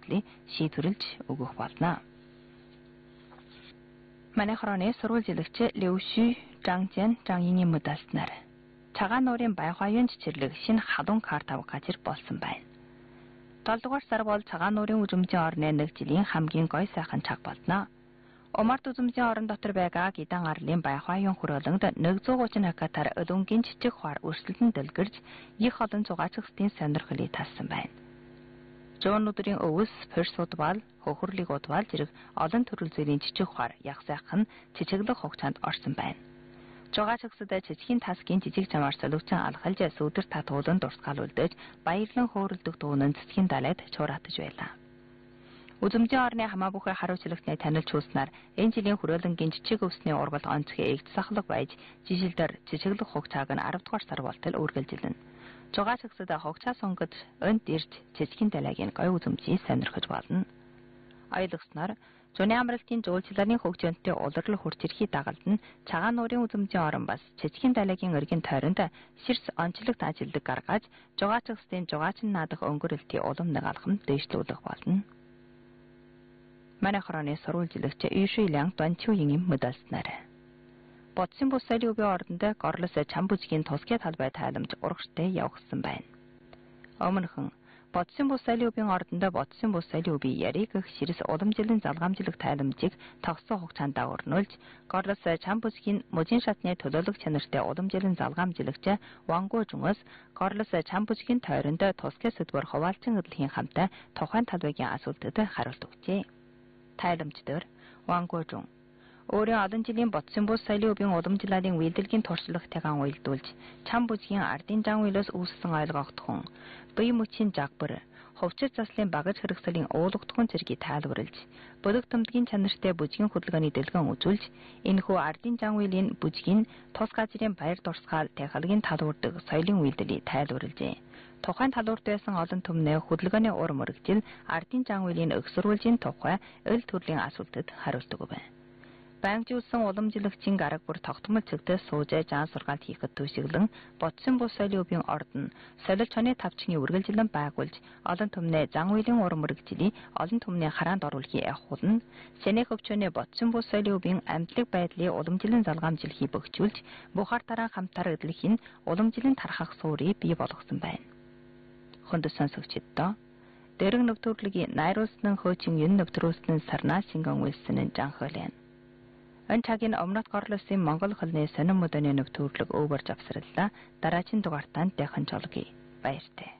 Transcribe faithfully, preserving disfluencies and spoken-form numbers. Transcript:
асуудлыг шийдвэрлэж өгөх болно. Манай хорооны сурвалжилагч Левши, Жангжэн, Жангингийн мэдээлснээр цагаан нуурын байхуйн чичэрлэг шинэ халуун карт авах газар болсон байна. долдугаар сар бол цагаан нуурын үзмжийн орны нэг жилийн хамгийн гоё сайхан цаг болно. Умард үзмжийн орон дотор байгаа Гидан арлын байхуйн хөрөөлөнд нэг зуун гуравч хектар өлөнгийн жижиг хаар өрсөлдөн дэлгэрж их олон зугаацчдын сонирхлыг татсан байна. Жон өдрийн өвс, перс удвал, хөхөрлийг удвал зэрэг олон төрөл зүйлийн жижиг хаар яг сайхан чичэглэх хугацаанд орсон байна. Жугаачгсад жижигхэн тасгийн жижиг чамаар солигчон алхалж сүудэр татуулан дурсгалуулдаж баярлан хөөрөлдөх дуунан цэцгийн далайд чураатаж байлаа. Үзмжийн орны хамаа бүхий хариуцлагтны танилж хүснээр энэ жилийн хүрээлэнгийн жижиг өвсний ургал онцгой эгд сахлаг байж жижигдэр жижиглэх хугацааг нь арав дугаар сар болтол үргэлжилнэ. Жугаачгсад хугацаа сонгож өнд ирж цэцгийн далайгийн гоё үзмжийг сонирхож болно. Ойлгосноор зуны амралтын жуулчлалын хөгжөөнтэй улирал хурц ирэхий дагалд нь цагаан нуурын үзмжийн орон бас цэцгийн далайгийн өргөн тойронд ширс онцлогт ажилдаг гаргаж жугаачгсдын жугаачин наадах өнгөрөлтийн улам нэг алхам дэвшлүүлэх болно. Манай хорооны сурвалжилагч Юшилянг Данчуйгийн мэдээлснээр Бодсын бус соёлын өвийн ордонд горлос чам бүжгийн тусгай талбай тайламж урагштай явагдсан байна. Өмнөхөн Бодсын бус соёлын өвийн ордонд Бодсын бус соёлын өвийн яриг гэх ширс уламжлалын залгамжлах тайламжийг тогтсон хугацаанд дагуулж горлос чам бүжгийн мужийн шатны төлөөлөх чанартай уламжлалын залгамжлагч Вангу Жунгос горлос чам бүжгийн тойронд тусгай сэдвэр хуваалцсан хөдөлгөөний хамтаа тухайн талбайгийн асуултад хариулт өгчээ. Тайламждэр Вангу Жун өөрийн олон жилийн Бодсын бус соёлын өвийн уламжлалын үйлдэлгийн туршлагатайгаа уялдуулж чам бүжгийн ардын жан үйлээс үүссэн ойлгогдхон бие мөчийн жагбар хувцас заслын багаж хэрэгслийн уулгадхон зэргийг тайлбарлаж бөлөг тэмдгийн чанартай бүжгийн хөдөлгөөний дэлгэн үзүүлж энэхүү ардын жан үйлийн бүжгийн тус газрын баяр дурсгал технологийн талуурдаг соёлын үйлдэлийг тайлбарлажээ. Тухайн талуурд байсан олон түмнээ хөдөлгөөний ур мөрөгжил ардын жан үйлийн өгсрүүлжийн тухай өл төрлийн асуултад хариулт өгөв. Байнгжуулсан уламжлагчийн гараг бүр тогтмол цэгтээ суужээ жаан сургаалт хийхэд төшөглөн Бодсын бус соёлын өвийн ордон солилж хоны тавчгийн үргэлжлэн байгуулж олон түмнээ зан үйлийн ур мөрөгжилийг олон түмний хараанд оруулахыг явуулна. Сэнэх өвчнөө Бодсын бус соёлын өвийн амьдлаг байдлыг уламжлалын залгамжлахыг бөхжүүлж бухар дараа хамтар эдлэх нь уламжлалын тархах суурийг бий болгосон байна. Хөндөс сонсогчдоо дэрэг нөвтөрлөгийн найруулсан хөөчин юн нөвтрөөсөн сарнаа шингэн үйлсэн жанхолын энэ цагийн өмнөд горлосын Монгол хөлний сонин мөдөний нөвтөрлөг өвөр завсраллаа дараагийн дугаартаа дахин жолгий баяртай.